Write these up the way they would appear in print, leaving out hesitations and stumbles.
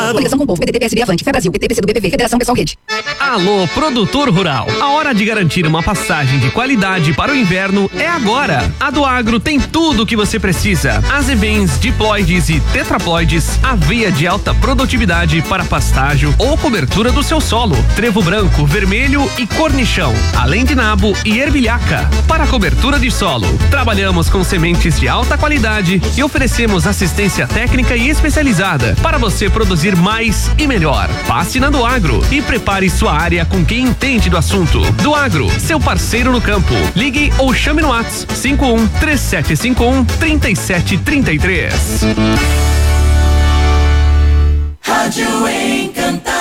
claro. Coligação com o Povo, PDT, PSB, Avante, Fé Brasil, PT, PCdoB, PV, Federação Pessoal Rede. Alô, produtor rural. A hora de garantir uma pastagem de qualidade para o inverno é agora. A do Agro tem tudo o que você precisa. Azevens, diploides e tetraploides, aveia de alta produtividade para pastágio ou cobertura do seu solo, trevo branco, vermelho e cornichão, além de nabo e ervilhaca. Para cobertura de solo, trabalhamos com sementes de alta qualidade e oferecemos assistência técnica e especializada para você produzir mais e melhor. Passe na do Agro e prepare sua área com quem entende do assunto. Do Agro, seu parceiro no campo. Ligue ou chame no WhatsApp 51-3751-3733. Rádio Encantado.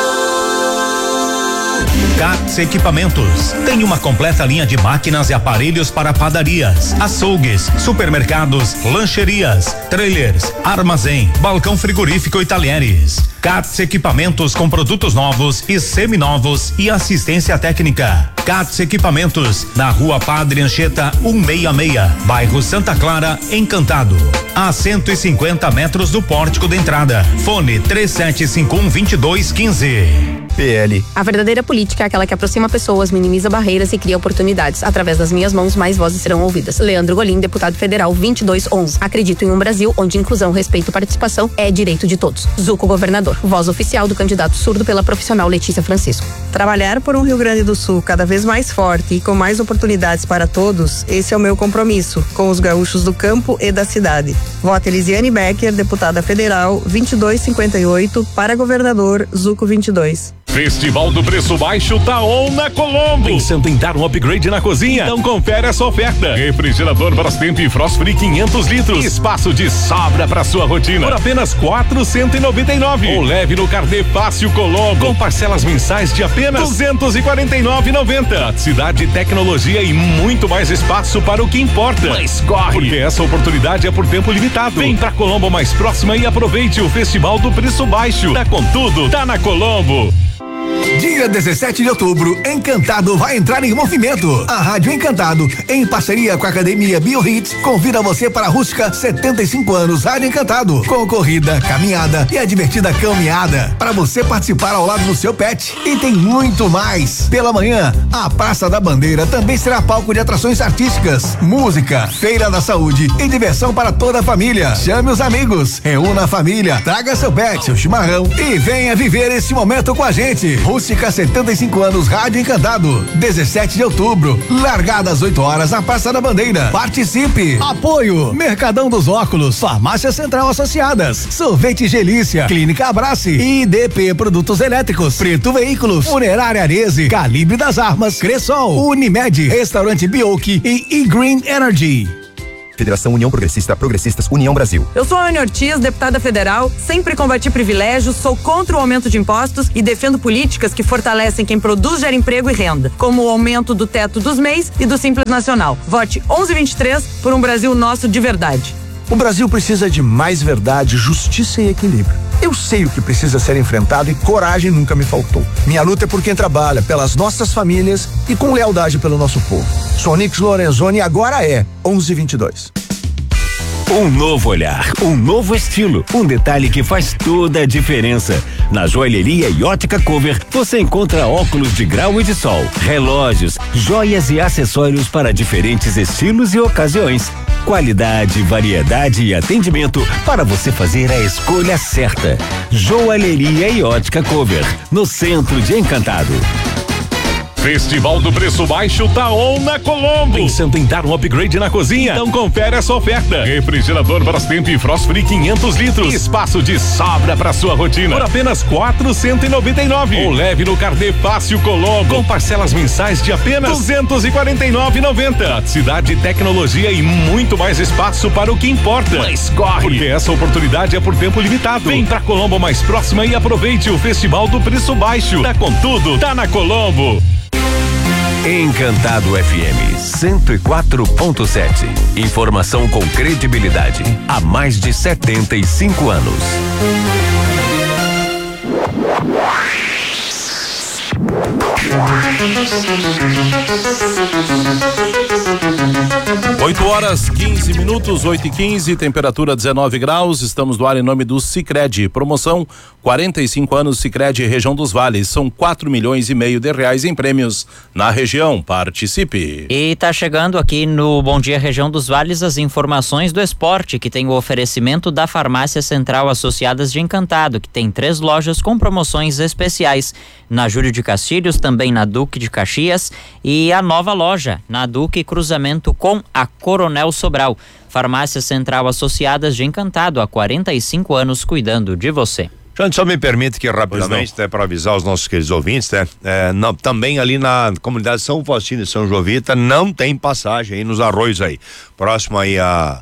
Cats Equipamentos. Tem uma completa linha de máquinas e aparelhos para padarias, açougues, supermercados, lancherias, trailers, armazém, balcão frigorífico e talheres. Cats Equipamentos com produtos novos e seminovos e assistência técnica. Cats Equipamentos, na Rua Padre Anchieta 166, bairro Santa Clara, Encantado. A 150 metros do pórtico de entrada. Fone 3751-2215. PL. A verdadeira política é aquela que aproxima pessoas, minimiza barreiras e cria oportunidades. Através das minhas mãos, mais vozes serão ouvidas. Leandro Golim, deputado federal 2211. Acredito em um Brasil onde inclusão, respeito e participação é direito de todos. Zuco, governador. Voz oficial do candidato surdo pela profissional Letícia Francisco. Trabalhar por um Rio Grande do Sul cada vez mais forte e com mais oportunidades para todos, esse é o meu compromisso com os gaúchos do campo e da cidade. Voto Elisiane Becker, deputada federal 2258, para governador Zuco 22. Festival do Preço Baixo tá on na Colombo. Pensando em dar um upgrade na cozinha? Então confere essa oferta. Refrigerador Brastemp e Frost Free 500 litros. Espaço de sobra pra sua rotina. Por apenas R$499. Ou leve no Carnê Fácil Colombo. Com parcelas mensais de apenas R$249,90. Cidade, tecnologia e muito mais espaço para o que importa. Mas corre, porque essa oportunidade é por tempo limitado. Vem pra Colombo mais próxima e aproveite o Festival do Preço Baixo. Tá com tudo, tá na Colombo. Dia 17 de outubro, Encantado vai entrar em movimento. A Rádio Encantado, em parceria com a Academia BioHits, convida você para a Rústica 75 anos Rádio Encantado, com corrida, caminhada e a divertida caminhada, para você participar ao lado do seu pet. E tem muito mais. Pela manhã, a Praça da Bandeira também será palco de atrações artísticas, música, feira da saúde e diversão para toda a família. Chame os amigos, reúna a família, traga seu pet, seu chimarrão e venha viver esse momento com a gente. Rústica 75 anos Rádio Encantado, 17 de outubro, largada às 8 horas na Praça da Bandeira. Participe. Apoio: Mercadão dos Óculos, Farmácia Central Associadas, Sorvete Gelícia, Clínica Abrace, IDP Produtos Elétricos, Preto Veículos, Funerária Areze, Calibre das Armas, Cressol, Unimed, Restaurante Bioki e Green Energy. Federação União Progressista, Progressistas União Brasil. Eu sou a Ana Ortiz, deputada federal, sempre combati privilégios, sou contra o aumento de impostos e defendo políticas que fortalecem quem produz, gera emprego e renda, como o aumento do teto dos MEIs e do Simples Nacional. Vote 1123 por um Brasil nosso de verdade. O Brasil precisa de mais verdade, justiça e equilíbrio. Eu sei o que precisa ser enfrentado e coragem nunca me faltou. Minha luta é por quem trabalha, pelas nossas famílias e com lealdade pelo nosso povo. Sonix Lorenzoni agora é 1122. Um novo olhar, um novo estilo, um detalhe que faz toda a diferença. Na joalheria e ótica Cover, você encontra óculos de grau e de sol, relógios, joias e acessórios para diferentes estilos e ocasiões. Qualidade, variedade e atendimento para você fazer a escolha certa. Joalheria e ótica Cover, no centro de Encantado. Festival do Preço Baixo tá on na Colombo. Pensando em dar um upgrade na cozinha? Então confere essa oferta. Refrigerador Brastemp e Frost Free 500 litros. Espaço de sobra pra sua rotina. Por apenas R$499. Ou leve no Carnê Fácil Colombo. Com parcelas mensais de apenas R$249,90. Cidade, tecnologia e muito mais espaço para o que importa. Mas corre, porque essa oportunidade é por tempo limitado. Vem pra Colombo mais próxima e aproveite o Festival do Preço Baixo. Tá com tudo, tá na Colombo. Encantado FM 104.7. Informação com credibilidade há mais de 75 anos. 8h15 15 minutos, 8h15, temperatura 19 graus. Estamos no ar em nome do Sicredi. Promoção 45 anos Sicredi região dos Vales. São 4,5 milhões de reais em prêmios na região. Participe. E tá chegando aqui no Bom Dia Região dos Vales as informações do esporte, que tem o oferecimento da Farmácia Central Associadas de Encantado, que tem 3 lojas com promoções especiais. Na Júlio de Castilhos, também na Duque de Caxias, e a nova loja na Duque Cruzamento com a Coronel Sobral. Farmácia Central Associadas de Encantado, há 45 anos cuidando de você. Gente, só me permite que rapidamente, para avisar os nossos queridos ouvintes, também ali na comunidade São Faustino e São Jovita não tem passagem aí nos arroios aí, próximo aí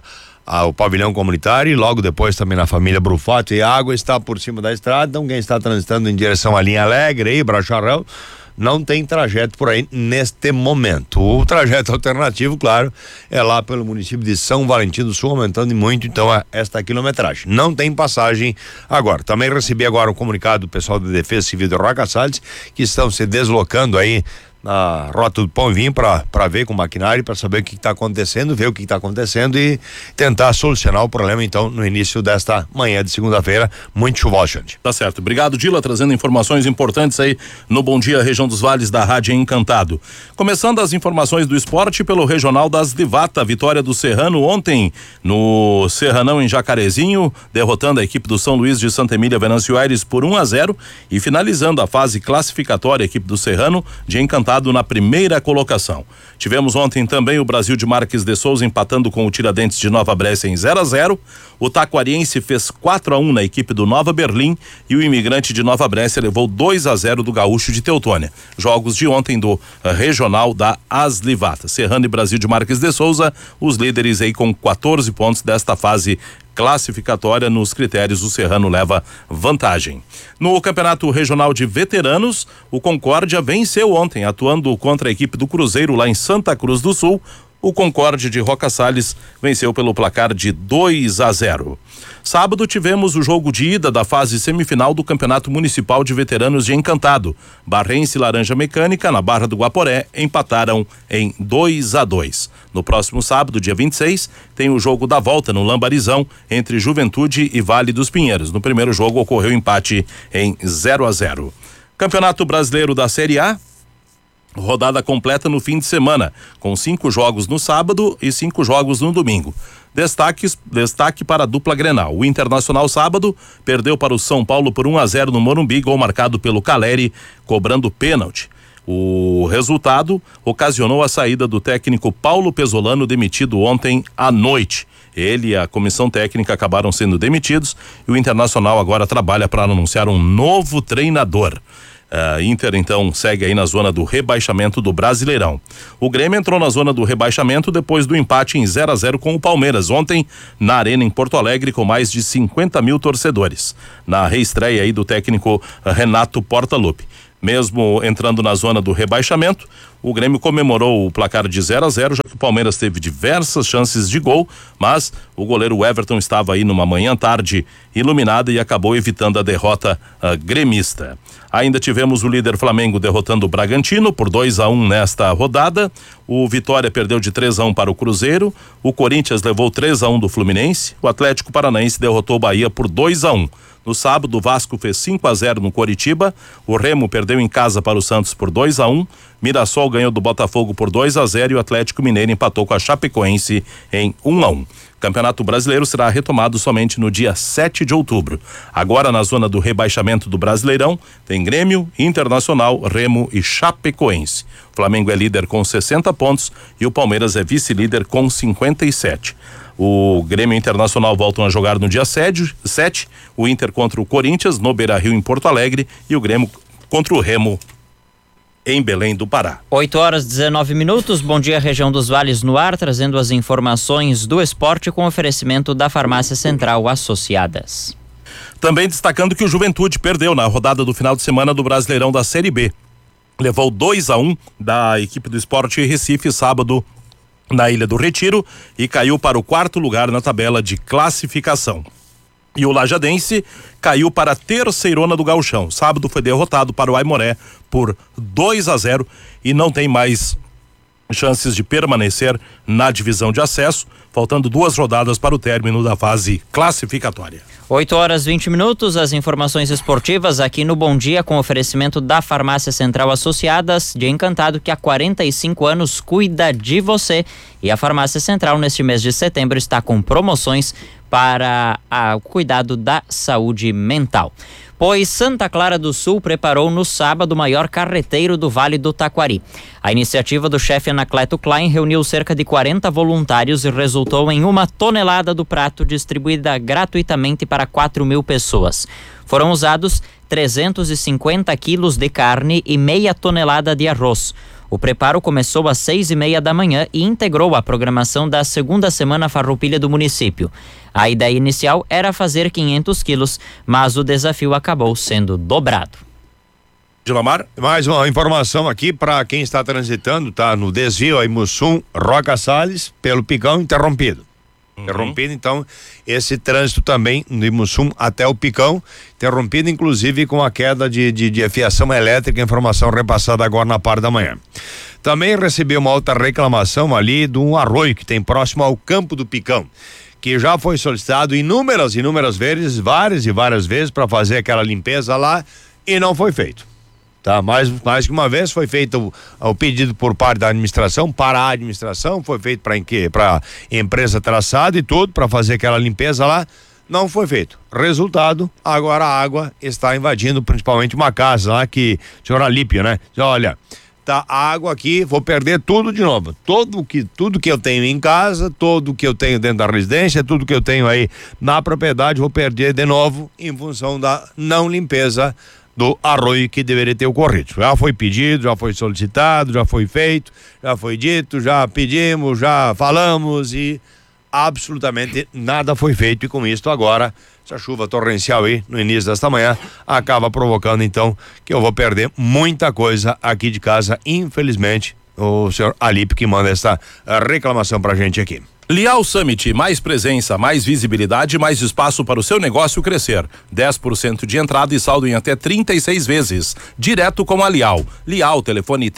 ao pavilhão comunitário, e logo depois também na família Brufato, e a água está por cima da estrada, então quem está transitando em direção à linha Alegre aí, Bracharel, não tem trajeto por aí neste momento. O trajeto alternativo, claro, é lá pelo município de São Valentim do Sul, aumentando muito então esta quilometragem. Não tem passagem agora. Também recebi agora um comunicado do pessoal da Defesa Civil de Roca Salles, que estão se deslocando aí na Rota do Pão e Vinho para ver com o maquinário, para saber o que está acontecendo, ver o que está acontecendo e tentar solucionar o problema então no início desta manhã de segunda-feira, muito chuvoso, gente. Tá certo. Obrigado, Dila, trazendo informações importantes aí no Bom Dia Região dos Vales da Rádio Encantado. Começando as informações do esporte pelo Regional das Livata, vitória do Serrano ontem no Serranão em Jacarezinho, derrotando a equipe do São Luís de Santa Emília Venâncio Aires por 1-0 e finalizando a fase classificatória, a equipe do Serrano de Encantado na primeira colocação. Tivemos ontem também o Brasil de Marques de Souza empatando com o Tiradentes de Nova Brécia em 0-0. O Taquariense fez 4-1 na equipe do Nova Berlim e o Imigrante de Nova Brécia levou 2-0 do Gaúcho de Teutônia. Jogos de ontem do Regional da Aslivata. Serrano e Brasil de Marques de Souza, os líderes aí com 14 pontos desta fase classificatória. Nos critérios, o Serrano leva vantagem. No Campeonato Regional de Veteranos, o Concórdia venceu ontem, atuando contra a equipe do Cruzeiro lá em Santa Cruz do Sul. O Concórdia de Roca Salles venceu pelo placar de 2-0. Sábado tivemos o jogo de ida da fase semifinal do Campeonato Municipal de Veteranos de Encantado. Barrense e Laranja Mecânica, na Barra do Guaporé, empataram em 2-2. No próximo sábado, dia 26, tem o jogo da volta no Lambarizão entre Juventude e Vale dos Pinheiros. No primeiro jogo ocorreu empate em 0-0. Campeonato Brasileiro da Série A, rodada completa no fim de semana, com 5 jogos no sábado e 5 jogos no domingo. Destaque para a dupla Grenal. O Internacional sábado perdeu para o São Paulo por 1-0 no Morumbi, gol marcado pelo Caleri, cobrando pênalti. O resultado ocasionou a saída do técnico Paulo Pesolano, demitido ontem à noite. Ele e a comissão técnica acabaram sendo demitidos e o Internacional agora trabalha para anunciar um novo treinador. Inter então segue aí na zona do rebaixamento do Brasileirão. O Grêmio entrou na zona do rebaixamento depois do empate em 0-0 com o Palmeiras ontem na Arena em Porto Alegre, com mais de 50 mil torcedores, na reestreia aí do técnico Renato Portaluppi. Mesmo entrando na zona do rebaixamento, o Grêmio comemorou o placar de 0-0, já que o Palmeiras teve diversas chances de gol, mas o goleiro Everton estava aí numa manhã-tarde iluminada e acabou evitando a derrota gremista. Ainda tivemos o líder Flamengo derrotando o Bragantino por 2-1 nesta rodada. O Vitória perdeu de 3-1 para o Cruzeiro. O Corinthians levou 3-1 do Fluminense. O Atlético Paranaense derrotou o Bahia por 2-1. No sábado, o Vasco fez 5-0 no Coritiba. O Remo perdeu em casa para o Santos por 2-1. Mirassol ganhou do Botafogo por 2-0 e o Atlético Mineiro empatou com a Chapecoense em 1-1. Campeonato Brasileiro será retomado somente no dia 7 de outubro. Agora, na zona do rebaixamento do Brasileirão, tem Grêmio, Internacional, Remo e Chapecoense. O Flamengo é líder com 60 pontos e o Palmeiras é vice-líder com 57. O Grêmio e Internacional voltam a jogar no dia 7, o Inter contra o Corinthians no Beira-Rio em Porto Alegre e o Grêmio contra o Remo em Belém do Pará. 8h19. Bom dia, Região dos Vales no ar, trazendo as informações do esporte com oferecimento da Farmácia Central Associadas. Também destacando que o Juventude perdeu na rodada do final de semana do Brasileirão da Série B. Levou 2-1 da equipe do Sport Recife sábado na Ilha do Retiro e caiu para o 4º lugar na tabela de classificação. E o Lajadense caiu para a terceirona do Gauchão. Sábado foi derrotado para o Aimoré por 2-0 e não tem mais chances de permanecer na divisão de acesso, faltando 2 rodadas para o término da fase classificatória. 8h20, as informações esportivas aqui no Bom Dia, com oferecimento da Farmácia Central Associadas de Encantado, que há 45 anos cuida de você. E a Farmácia Central, neste mês de setembro, está com promoções para o cuidado da saúde mental. Pois Santa Clara do Sul preparou no sábado o maior carreteiro do Vale do Taquari. A iniciativa do chefe Anacleto Klein reuniu cerca de 40 voluntários e resultou em 1 tonelada do prato distribuída gratuitamente para 4.000 pessoas. Foram usados 350 quilos de carne e meia tonelada de arroz. O preparo começou às 6:30 da manhã e integrou a programação da segunda semana farroupilha do município. A ideia inicial era fazer 500 quilos, mas o desafio acabou sendo dobrado. Gilomar? Mais uma informação aqui para quem está transitando, tá? No desvio aí Mussum, Roca Salles, pelo Picão, interrompido. Interrompido, então, esse trânsito também de Mussum até o Picão, interrompido inclusive com a queda de fiação elétrica, informação repassada agora na parte da manhã. Também recebi uma outra reclamação ali de um arroio que tem próximo ao Campo do Picão, que já foi solicitado inúmeras vezes, várias vezes para fazer aquela limpeza lá e não foi feito. Tá, mais que uma vez foi feito o pedido por parte da administração, para a administração, foi feito para empresa traçada e tudo, para fazer aquela limpeza lá, não foi feito. Resultado, agora a água está invadindo principalmente uma casa lá que, senhor Alípio, né? Olha, tá a água aqui, vou perder tudo de novo. Tudo que eu tenho em casa, tudo que eu tenho dentro da residência, tudo que eu tenho aí na propriedade, vou perder de novo em função da não limpeza do arroio que deveria ter ocorrido. Já foi pedido, já foi solicitado, já foi feito, já foi dito, já pedimos, já falamos e absolutamente nada foi feito. E com isso agora, essa chuva torrencial aí no início desta manhã acaba provocando então que eu vou perder muita coisa aqui de casa, infelizmente. O senhor Alípio que manda essa reclamação pra gente aqui. Lial Summit, mais presença, mais visibilidade, mais espaço para o seu negócio crescer. 10% de entrada e saldo em até 36 vezes. Direto com a Lial. Lial, telefone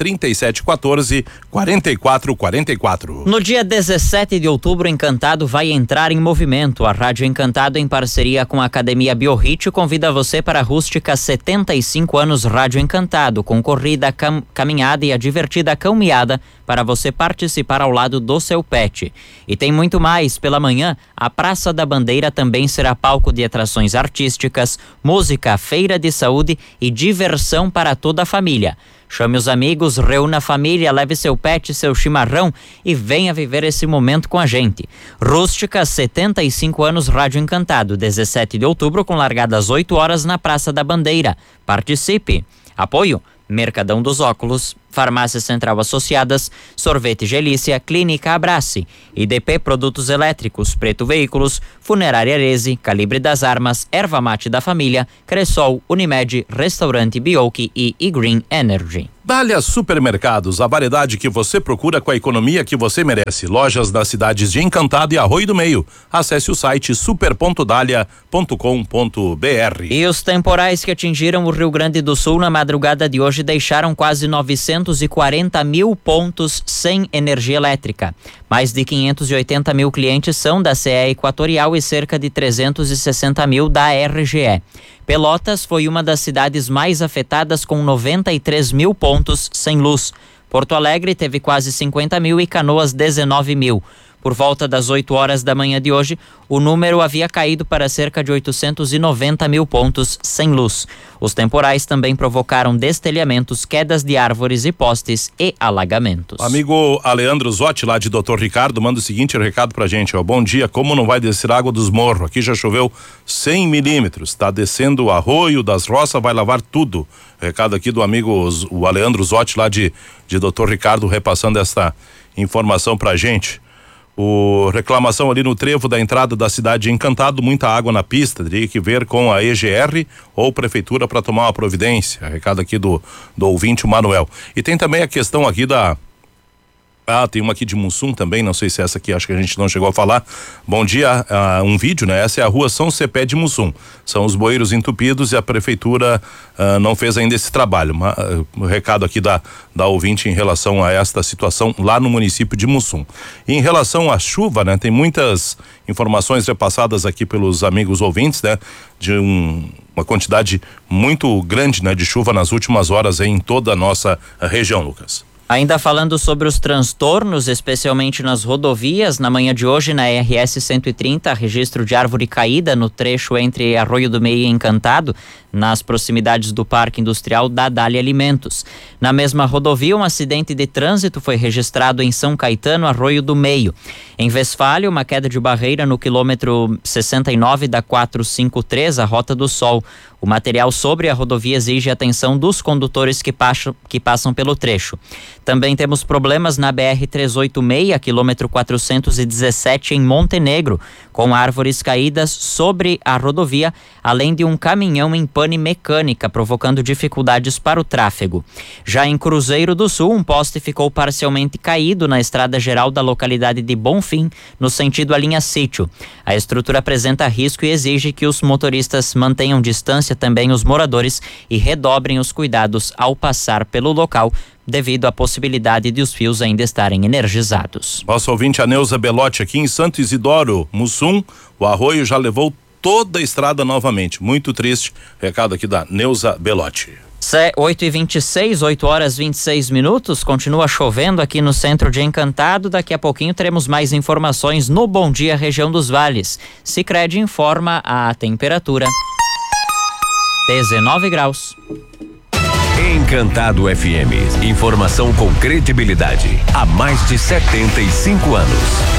3714-4444. No dia 17 de outubro, Encantado vai entrar em movimento. A Rádio Encantado, em parceria com a Academia BioHit, convida você para a rústica 75 anos Rádio Encantado, com corrida, caminhada e a divertida caminhada para você participar ao lado do seu pet. E tem muito mais. Pela manhã, a Praça da Bandeira também será palco de atrações artísticas, música, feira de saúde e diversão para toda a família. Chame os amigos, reúna a família, leve seu pet, seu chimarrão e venha viver esse momento com a gente. Rústica, 75 anos Rádio Encantado, 17 de outubro, com largada às 8 horas na Praça da Bandeira. Participe. Apoio: Mercadão dos Óculos, Farmácia Central Associadas, Sorvete Gelícia, Clínica Abrace, IDP Produtos Elétricos, Preto Veículos, Funerária Arese, Calibre das Armas, Erva Mate da Família, Cressol, Unimed, Restaurante Bioki e E-Green Energy. Dália Supermercados, a variedade que você procura com a economia que você merece. Lojas das cidades de Encantado e Arroio do Meio. Acesse o site super.dalia.com.br. E os temporais que atingiram o Rio Grande do Sul na madrugada de hoje deixaram quase 940 mil pontos sem energia elétrica. Mais de 580 mil clientes são da CE Equatorial e cerca de 360 mil da RGE. Pelotas foi uma das cidades mais afetadas, com 93 mil pontos sem luz. Porto Alegre teve quase 50 mil e Canoas 19 mil. Por volta das 8 horas da manhã de hoje, o número havia caído para cerca de 890 mil pontos sem luz. Os temporais também provocaram destelhamentos, quedas de árvores e postes e alagamentos. Amigo Aleandro Zotti, lá de Dr. Ricardo, manda o seguinte recado pra gente, ó. Bom dia, como não vai descer água dos morros? Aqui já choveu 100 milímetros, tá descendo o arroio das roças, vai lavar tudo. Recado aqui do amigo o Aleandro Zotti, lá de Dr. Ricardo, repassando essa informação pra gente. Reclamação ali no trevo da entrada da cidade de Encantado, muita água na pista, teria que ver com a EGR ou prefeitura para tomar uma providência. Recado aqui do ouvinte, o Manuel. E tem também a questão aqui Tem uma aqui de Mussum também, não sei se essa aqui, acho que a gente não chegou a falar. Bom dia, um vídeo, né? Essa é a rua São Cepé de Mussum. São os bueiros entupidos e a prefeitura não fez ainda esse trabalho. Um recado aqui da ouvinte em relação a esta situação lá no município de Mussum. E em relação à chuva, né? Tem muitas informações repassadas aqui pelos amigos ouvintes, né? De uma quantidade muito grande, né? De chuva nas últimas horas em toda a nossa região, Lucas. Ainda falando sobre os transtornos, especialmente nas rodovias, na manhã de hoje na RS 130, registro de árvore caída no trecho entre Arroio do Meio e Encantado, nas proximidades do Parque Industrial da Dali Alimentos. Na mesma rodovia, um acidente de trânsito foi registrado em São Caetano, Arroio do Meio. Em Westfália, uma queda de barreira no quilômetro 69 da 453, a Rota do Sol. O material sobre a rodovia exige atenção dos condutores que passam pelo trecho. Também temos problemas na BR-386, quilômetro 417, em Montenegro, com árvores caídas sobre a rodovia, além de um caminhão em pane mecânica, provocando dificuldades para o tráfego. Já em Cruzeiro do Sul, um poste ficou parcialmente caído na estrada geral da localidade de Bonfim, no sentido à linha Sítio. A estrutura apresenta risco e exige que os motoristas mantenham distância, também os moradores, e redobrem os cuidados ao passar pelo local, devido à possibilidade de os fios ainda estarem energizados. Nosso ouvinte, a Neuza Belotti, aqui em Santo Isidoro, Mussum, o arroio já levou toda a estrada novamente. Muito triste. Recado aqui da Neuza Belotti. 8h26, 8h26. Continua chovendo aqui no centro de Encantado. Daqui a pouquinho teremos mais informações no Bom Dia Região dos Vales. Sicredi informa a temperatura. 19 graus. Encantado FM. Informação com credibilidade. Há mais de 75 anos.